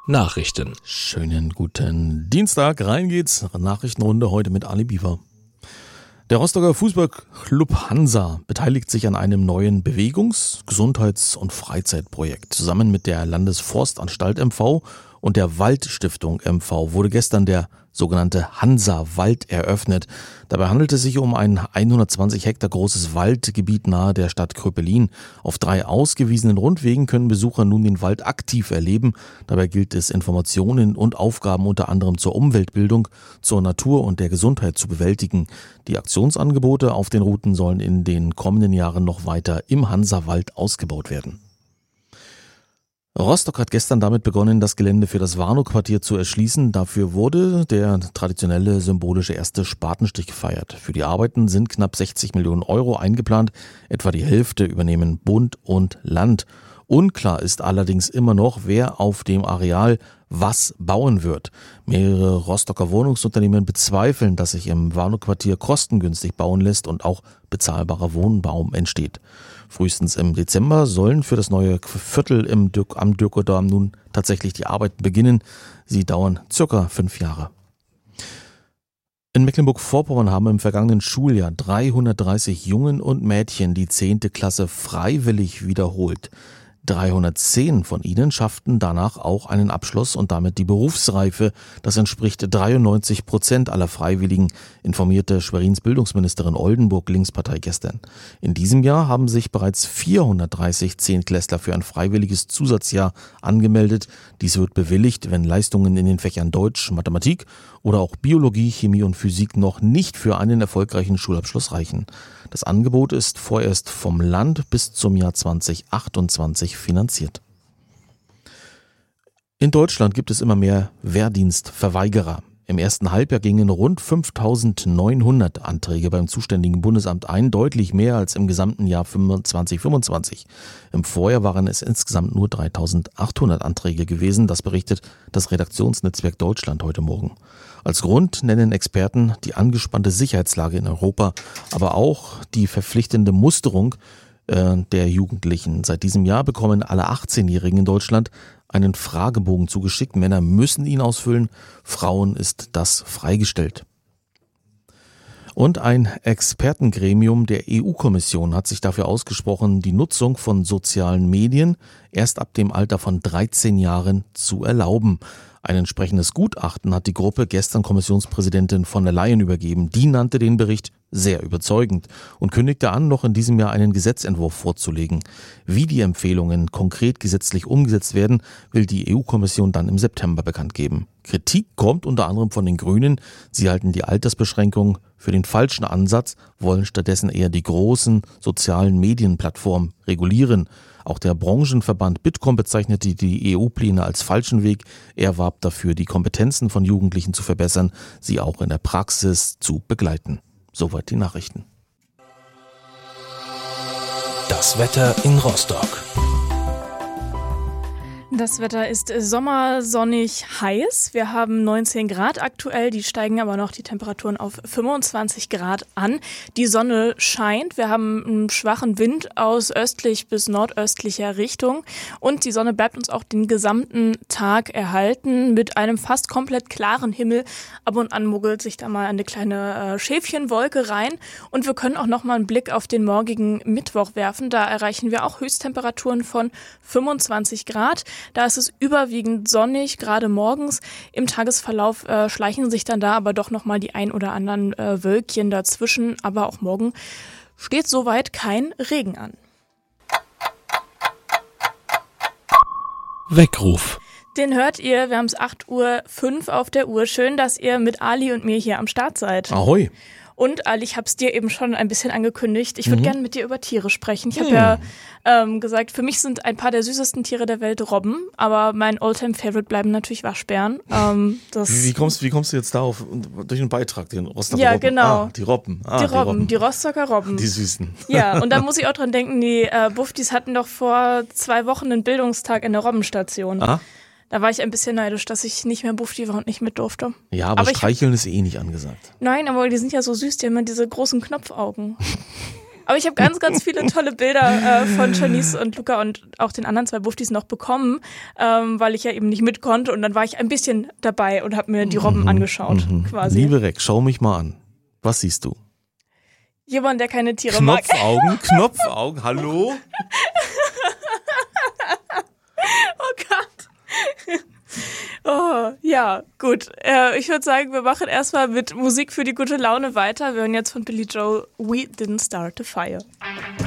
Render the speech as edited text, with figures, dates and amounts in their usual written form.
Nachrichten. Schönen guten Dienstag, rein geht's. Nachrichtenrunde heute mit Ali Biefer. Der Rostocker Fußballclub Hansa beteiligt sich an einem neuen Bewegungs-, Gesundheits- und Freizeitprojekt. Zusammen mit der Landesforstanstalt MV und der Waldstiftung MV wurde gestern der sogenannte Hansa-Wald eröffnet. Dabei handelt es sich um ein 120 Hektar großes Waldgebiet nahe der Stadt Kröpelin. Auf 3 ausgewiesenen Rundwegen können Besucher nun den Wald aktiv erleben. Dabei gilt es, Informationen und Aufgaben unter anderem zur Umweltbildung, zur Natur und der Gesundheit zu bewältigen. Die Aktionsangebote auf den Routen sollen in den kommenden Jahren noch weiter im Hansa-Wald ausgebaut werden. Rostock hat gestern damit begonnen, das Gelände für das Warnow-Quartier zu erschließen. Dafür wurde der traditionelle symbolische erste Spatenstich gefeiert. Für die Arbeiten sind knapp 60 Millionen Euro eingeplant. Etwa die Hälfte übernehmen Bund und Land. Unklar ist allerdings immer noch, wer auf dem Areal was bauen wird. Mehrere Rostocker Wohnungsunternehmen bezweifeln, dass sich im Warnow-Quartier kostengünstig bauen lässt und auch bezahlbarer Wohnraum entsteht. Frühestens im Dezember sollen für das neue Viertel am Dürkodamm nun tatsächlich die Arbeiten beginnen. Sie dauern circa 5 Jahre. In Mecklenburg-Vorpommern haben im vergangenen Schuljahr 330 Jungen und Mädchen die 10. Klasse freiwillig wiederholt. 310 von ihnen schafften danach auch einen Abschluss und damit die Berufsreife. Das entspricht 93% aller Freiwilligen, informierte Schwerins Bildungsministerin Oldenburg, Linkspartei, gestern. In diesem Jahr haben sich bereits 430 Zehntklässler für ein freiwilliges Zusatzjahr angemeldet. Dies wird bewilligt, wenn Leistungen in den Fächern Deutsch, Mathematik oder auch Biologie, Chemie und Physik noch nicht für einen erfolgreichen Schulabschluss reichen. Das Angebot ist vorerst vom Land bis zum Jahr 2028 finanziert. In Deutschland gibt es immer mehr Wehrdienstverweigerer. Im ersten Halbjahr gingen rund 5.900 Anträge beim zuständigen Bundesamt ein, deutlich mehr als im gesamten Jahr 2025. Im Vorjahr waren es insgesamt nur 3.800 Anträge gewesen, das berichtet das Redaktionsnetzwerk Deutschland heute Morgen. Als Grund nennen Experten die angespannte Sicherheitslage in Europa, aber auch die verpflichtende Musterung der Jugendlichen. Seit diesem Jahr bekommen alle 18-Jährigen in Deutschland einen Fragebogen zugeschickt. Männer müssen ihn ausfüllen, Frauen ist das freigestellt. Und ein Expertengremium der EU-Kommission hat sich dafür ausgesprochen, die Nutzung von sozialen Medien erst ab dem Alter von 13 Jahren zu erlauben. Ein entsprechendes Gutachten hat die Gruppe gestern Kommissionspräsidentin von der Leyen übergeben. Die nannte den Bericht sehr überzeugend und kündigte an, noch in diesem Jahr einen Gesetzentwurf vorzulegen. Wie die Empfehlungen konkret gesetzlich umgesetzt werden, will die EU-Kommission dann im September bekannt geben. Kritik kommt unter anderem von den Grünen. Sie halten die Altersbeschränkung für den falschen Ansatz, wollen stattdessen eher die großen sozialen Medienplattformen regulieren. Auch der Branchenverband Bitkom bezeichnete die EU-Pläne als falschen Weg. Er warb dafür, die Kompetenzen von Jugendlichen zu verbessern, sie auch in der Praxis zu begleiten. Soweit die Nachrichten. Das Wetter in Rostock. Das Wetter ist sommersonnig heiß. Wir haben 19 Grad aktuell, die steigen aber noch die Temperaturen auf 25 Grad an. Die Sonne scheint, wir haben einen schwachen Wind aus östlich bis nordöstlicher Richtung und die Sonne bleibt uns auch den gesamten Tag erhalten mit einem fast komplett klaren Himmel. Ab und an muggelt sich da mal eine kleine Schäfchenwolke rein und wir können auch noch mal einen Blick auf den morgigen Mittwoch werfen. Da erreichen wir auch Höchsttemperaturen von 25 Grad. Da ist es überwiegend sonnig, gerade morgens. Im Tagesverlauf schleichen sich dann da aber doch nochmal die ein oder anderen Wölkchen dazwischen. Aber auch morgen steht soweit kein Regen an. Weckruf. Den hört ihr, wir haben es 8:05 Uhr auf der Uhr. Schön, dass ihr mit Ali und mir hier am Start seid. Ahoi! Und Ali, ich habe es dir eben schon ein bisschen angekündigt. Ich würde gerne mit dir über Tiere sprechen. Ich habe ja gesagt, für mich sind ein paar der süßesten Tiere der Welt Robben, aber mein Alltime-Favorite bleiben natürlich Waschbären. Wie kommst du jetzt darauf? Durch einen Beitrag, den Rostocker Ja, Robben? genau. Die Robben. Die Robben, die Rostocker Robben. Die Süßen. Ja, und da muss ich auch dran denken, die Buftis hatten doch vor 2 Wochen einen Bildungstag in der Robbenstation. Ah. Da war ich ein bisschen neidisch, dass ich nicht mehr Bufti war und nicht mit durfte. Ja, aber Streicheln ist eh nicht angesagt. Nein, aber die sind ja so süß, die haben ja diese großen Knopfaugen. Aber ich habe ganz, ganz viele tolle Bilder von Janice und Luca und auch den anderen 2 Wuftis noch bekommen, weil ich ja eben nicht mit konnte. Und dann war ich ein bisschen dabei und habe mir die Robben angeschaut, quasi. Liebe Rex, schau mich mal an. Was siehst du? Jemand, der keine Tiere mag. Knopfaugen, hallo? Oh Gott. Oh, ja, gut. Ich würde sagen, wir machen erstmal mit Musik für die gute Laune weiter. Wir hören jetzt von Billy Joel We Didn't Start a Fire.